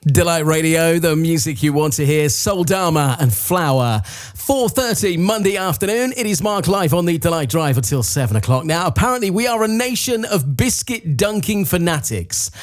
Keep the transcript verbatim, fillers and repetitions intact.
Delight Radio, the music you want to hear. Soul Dharma and Flower. four thirty Monday afternoon. It is Mark live on the Delight Drive until seven o'clock. Now, apparently we are a nation of biscuit dunking fanatics.